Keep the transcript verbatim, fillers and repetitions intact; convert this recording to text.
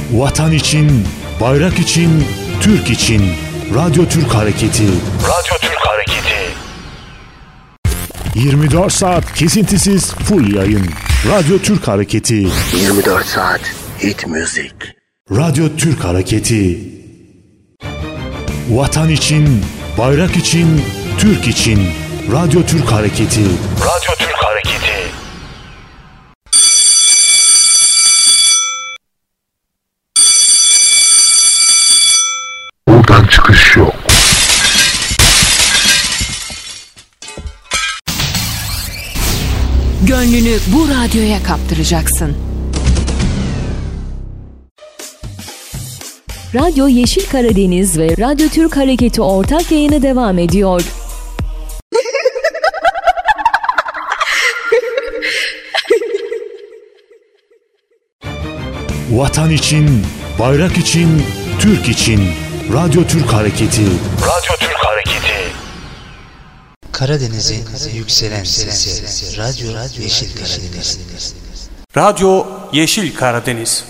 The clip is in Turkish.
Vatan için, bayrak için, Türk için. Radyo Türk Hareketi. Radyo Türk Hareketi. yirmi dört saat kesintisiz full yayın. Radyo Türk Hareketi. yirmi dört saat hit müzik. Radyo Türk Hareketi. Vatan için, bayrak için, Türk için. Radyo Türk Hareketi. Radyo Türk Hareketi. Buradan çıkış yok. Gönlünü bu radyoya kaptıracaksın. Radyo Yeşil Karadeniz ve Radyo Türk Hareketi ortak yayını devam ediyor. Vatan için, bayrak için, Türk için. Radyo Türk Hareketi. Radyo Türk Hareketi. Karadeniz'in yükselen sesi. Radyo Yeşil Karadeniz. Radyo Yeşil Karadeniz.